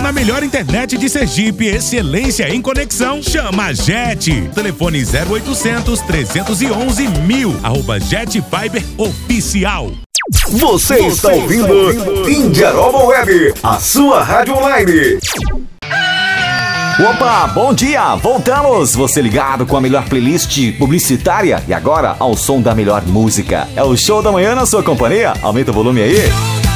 na melhor internet de Sergipe, excelência em conexão. Chama a Jet. Telefone 0800 311 1000. @Jet Fiber Oficial. Você está ouvindo Indiaroma Web, a sua rádio online. Opa, bom dia! Voltamos! Você ligado com a melhor playlist publicitária e agora ao som da melhor música. É o Show da Manhã na sua companhia. Aumenta o volume aí.